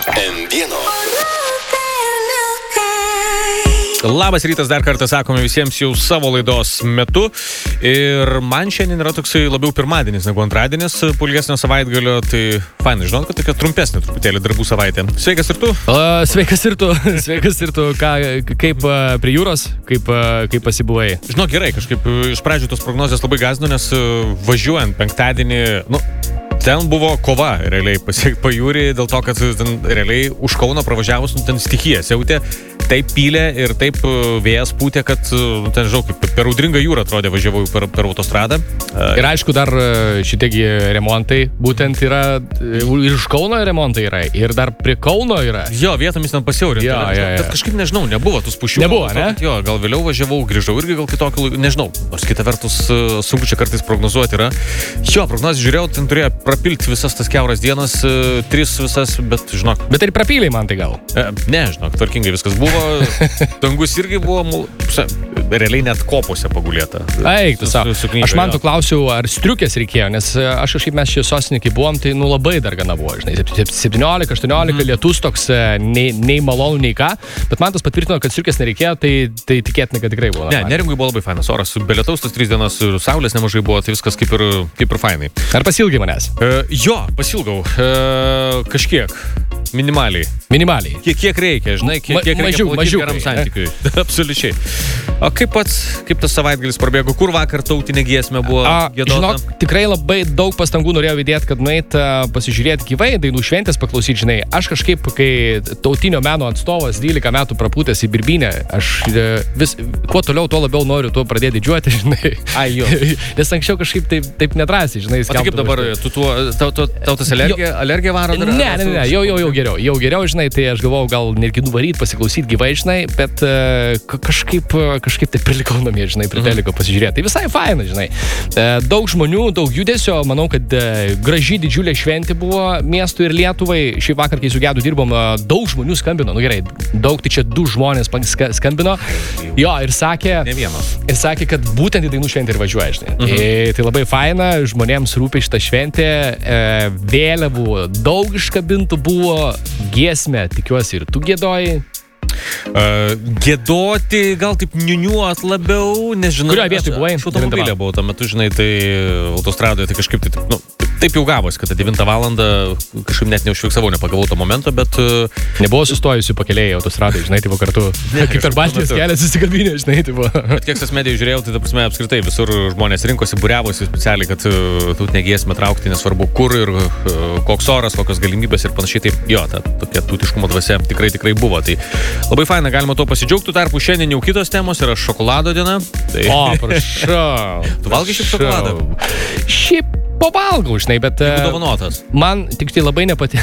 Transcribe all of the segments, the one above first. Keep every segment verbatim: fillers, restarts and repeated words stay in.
M vienas. Labas rytas, dar kartą sakome visiems jau savo laidos metu. Ir man šiandien yra toksai labiau pirmadienis negu antradienis po ilgesnio savaitgalio. Tai fainai, žinot, kad tokia trumpesnė truputėlį darbų savaitė. Sveikas ir tu? Uh, sveikas ir tu. Sveikas ir tu. Ką, kaip uh, prie jūros, kaip, uh, kaip pasibuvai? Žinok, gerai, kažkaip iš pradžių tos prognozės labai gąsdino, nes uh, važiuojant penktadienį, nu, ten buvo kova realiai pasiekti pajūrį, dėl to, kad ten realiai už Kauno pravažiavus, nu, ten stichija siautė, taip pylė ir taip vėjas pūtė, kad, nu, ten, žinau, kaip per audringą jūrą atrodė, važiavau per, per autostradą. Ir aišku, dar šitiegi remontai būtent yra, ir iš Kauno remontai yra, ir dar prie Kauno yra. Jo, vietomis ten pasiaurinti. Jo, jo, jo. Bet kažkaip, nežinau, nebuvo tų spušių. Nebuvo, ne? Jo, gal vėliau važiavau, grįžau irgi gal kitokį, nežinau, nors kita vertus sunku čia kartais prognozuoti yra. Jo, prognozę žiūrėjau, ten turėjo prapilti visas tas kiauras dienas, tris visas, bet, žinok. Bet ir prapyliai man tai gal? Ne, žinok, tvarkingai viskas buvo. Dangus irgi buvo realiai net kopose pagulėta. Eik, tu savo. Aš man tu klausiau, ar striukės reikėjo, nes aš kažkaip mes čia sosinikai buvom, tai nu labai dar gana buvo, žinai, septyniolika aštuoniolika, mm. lietus toks nei, nei malonų, nei ką, bet man tas patvirtino, kad striukės nereikėjo, tai, tai tikėtina, kad tikrai buvo. Ne, Neringui buvo labai fainas oras, be lietaus tas tris dienas, saulės nemažai buvo, tai viskas kaip ir, kaip ir fainai. Ar pasilgai manęs? E, jo, pasilgau. E, kažkiek. Minimaliai. Minimaliai. Kiek, kiek reikia, žinai, kiek, kiek reikia palaikyti geram santykiui. Absoliučiai. O kaip pats, kaip tas savaitgalis prabėgo, kur vakar tautinė giesmė buvo giedota? Žinok, tikrai labai daug pastangų norėjau įdėti, kad nueit pasižiūrėti gyvai, dainų šventės paklausyti, žinai. Aš kažkaip, kai tautinio meno atstovas dvylika metų prapūtęs į Birbynę, aš vis, kuo toliau, tuo labiau noriu tuo pradėti didžiuoti, žinai. Ai, jo. Nes anksčiau kažkaip taip, taip nedrąsiai, žinai. O tai kaip dabar, tu tuo, tau, tau, tau tas alergija, alergija varo? Ne, ne, ne, ne, jau, jau, jau geriau, jau geriau, žinai, tai aš galvojau gal netgi nuvaryti, pasiklausyti gyvai, žinai, bet uh, kažkaip, kažkaip tai prilikau namie, žinai, prie teliko pasižiūrėti. Tai visai faina, žinai. Uh, daug žmonių, daug judesio, manau, kad uh, graži didžiulė šventė buvo miestui ir Lietuvai. Šį vakar, kai su Gedu dirbom, uh, daug žmonių skambino, nu gerai, daug, tai čia du žmonės skambino, jo, ir sakė, ne vienas. Ir sakė, kad būtent į dainų šventę ir važiuoja, žinai. Mhm. E, tai labai faina, žmonėms rūpi šitą šventę, e, vėliavų daug iškabintų buvo, giesmę, tikiuosi ir tu giedoji. Uh, gėdoti, gal taip niuniuot labiau, nežinau. Kurioje vietoje buvai? Aš automobilė buvau tuo metu, žinai, tai autostradoje, tai kažkaip tai, nu, taip jau gavosi, kad devintą valandą kažkaip net neužfiksavau, nepagavau to momento, bet... Uh, Nebuvo sustojusių pakeliai autostradai, žinai, tai buvo kartu. Ne, kaip per Baltijos kelią susikabinė, žinai, tai buvo. Bet kiek tas medijų žiūrėjau, tai ta prasme apskritai visur žmonės rinkosi, būriavosi specialiai, kad uh, tautinę giesmę traukti, nesvarbu kur ir uh, koks oras, kokios galimybės ir panašiai. Tai jo, ta tokia tautiškumo dvasia tikrai tikrai buvo. Tai labai faina, galima to pasidžiaugti. Tarpu šiandien jau kitos temos yra šokolado diena. Tai... O, prašau. Tu valgai šiaip šokoladą? Šiaip pavalgau, žinai, bet... Jeigu dovanotas. Man tik tai labai nepati...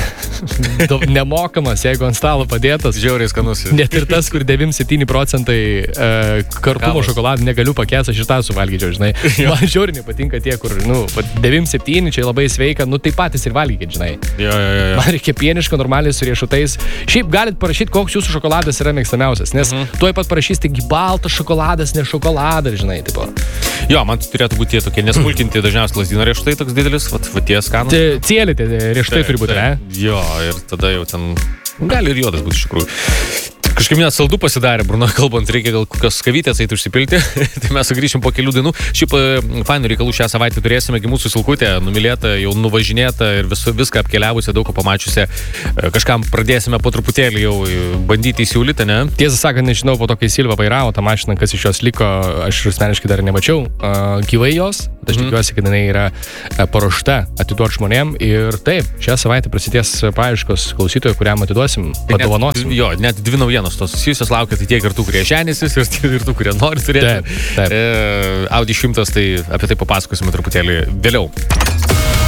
nemokamas, jeigu ant stalo padėtas. Žiauriai skanus. Net ir tas, kur devyniasdešimt septyni procentai uh, kartumo šokoladą negaliu pakęsti, aš iš tą suvalgyčiau, žinai. Man žiauriai nepatinka tie, kur, nu, devyniasdešimt septyni, čia labai sveika, nu, tai patys ir valgykit, žinai. Jo, jo, jo. Man reikia pieniško, normaliai su riešutais. Šiaip galit parašyti, koks jūsų šokoladas yra mėgstamiausias, nes mhm. tuoj pat parašysite baltas šokoladas, ne šokoladas, žinai, tipo. Jo, man turėtų būti tie tokie nesmulkinti dažniausiai lazdino riešutai toks didelis, vat, vat tie skanus. Cieli, riešutai turi būti, ne? Jo, ir tada jau ten gali ir juodas būti iš tikrųjų. Kažkaip net saldu pasidarė, Bruno, kalbant, reikia gal kokios kavytės eiti užsipilti, tai mes sugrįšim po kelių dienų. Šiaip fainų reikalų šią savaitę turėsime, mūsų Silkutė numylėta, jau nuvažinėta ir vis, viską apkeliavusi, daug ko pamačiusi. Kažkam pradėsime po truputėlį jau bandyti įsiūlyti, ne? Tiesą sakant, nežinau, po to, kai Silva vairavo tą mašiną, kas iš jos liko, aš asmeniškai dar nemačiau uh, gyvai jos, aš mm. tikiuosi, kad jinai yra paruošta atiduoti žmonėm ir taip, šią savaitę prasidės paieškos klausytojų, kuriam atiduosim, padovanosim. Jo, net dvi naujienos tos susijusios laukia, tai tiek ir tų, kurie ženysis, ir, ir tų, kurie nori turėti. Taip, taip. E, Audi šimtas, tai apie tai papasakosime truputėlį vėliau.